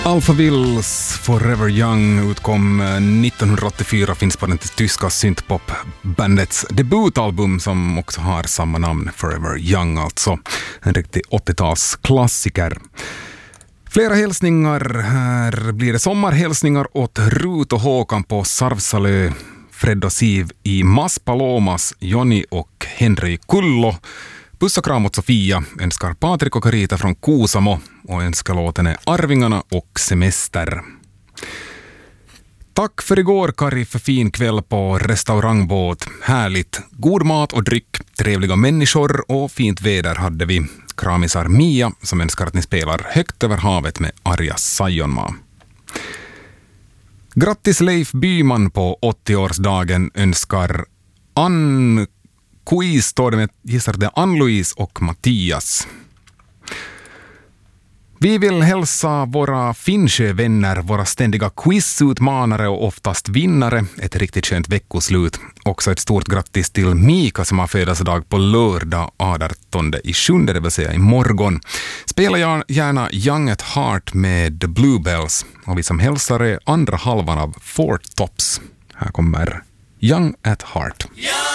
Alphavilles Forever Young utkom 1984, finns på den tyska synthpop-bandets debutalbum som också har samma namn, Forever Young alltså. En riktig 80-talsklassiker. Flera hälsningar, här blir det sommarhälsningar åt Rut och Håkan på Sarvsalö, Fred och Siv i Maspalomas, Jonny och Henry Kullo. Puss och kram åt Sofia, önskar Patrik och Carita från Kuusamo och önskar låten är Arvingarna och Semester. Tack för igår, Kari, för fin kväll på restaurangbåt. Härligt, god mat och dryck, trevliga människor och fint väder hade vi. Kramisar Mia som önskar att ni spelar Högt över havet med Arja Saijonmaa. Grattis Leif Byman på 80-årsdagen, önskar Quiz står det med, gissar det Ann-Louise och Mattias. Vi vill hälsa våra Finnsjö-vänner, våra ständiga quizutmanare och oftast vinnare, ett riktigt skönt veckoslut. Också ett stort grattis till Mika som har födelsedag på lördag 18/7, det vill säga imorgon. Spela gärna Young at Heart med The Bluebells, och vi som hälsar är andra halvan av Four Tops. Här kommer Young at Heart.